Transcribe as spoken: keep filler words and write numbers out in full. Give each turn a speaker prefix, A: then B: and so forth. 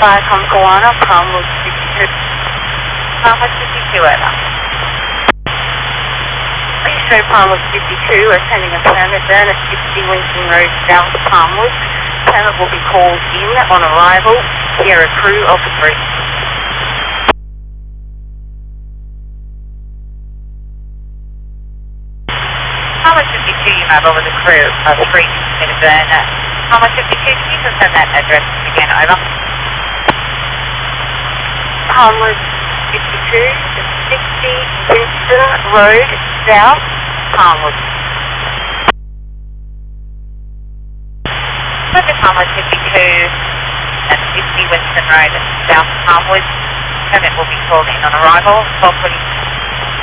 A: five from Kawana, Palmwood fifty-two. Palmwood fifty-two, over. East Road, Palmwood fifty-two, we're sending a permit burn at sixty Winston Road, South Palmwood. Permit will be called in on arrival. Sierra crew of three. Palmwood fifty-two, you have over the crew of three to burn. Palmwood fifty-two, can you confirm that address again, over? Palmwood fifty-two, sixty Winston Road, South Palmwood. Roger, Palmwood fifty-two at sixty Winston Road, South Palmwood. Permit will be called in on arrival, twelve twenty.